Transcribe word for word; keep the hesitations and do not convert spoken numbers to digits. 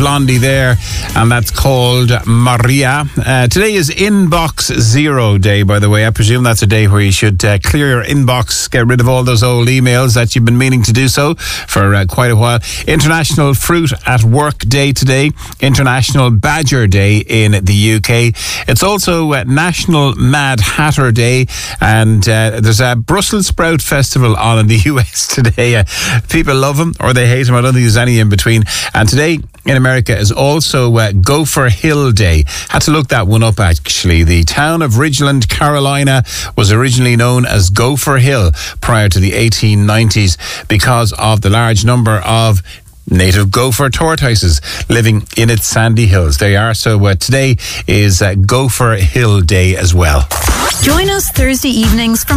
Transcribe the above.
Blondie there, and that's called Maria. Uh, today is Inbox Zero Day, by the way. I presume that's a day where you should uh, clear your inbox, get rid of all those old emails that you've been meaning to do so for uh, quite a while. International Fruit at Work Day today. International Badger Day in the U K. It's also uh, National Mad Hatter Day, and uh, there's a Brussels Sprout Festival on in the U S today. Uh, people love them or they hate them. I don't think there's any in between. And today in America is also uh, Gopher Hill Day. Had to look that one up, actually. The town of Ridgeland, Carolina, was originally known as Gopher Hill prior to the eighteen nineties because of the large number of native gopher tortoises living in its sandy hills. There you are. So uh, today is uh, Gopher Hill Day as well. Join us Thursday evenings from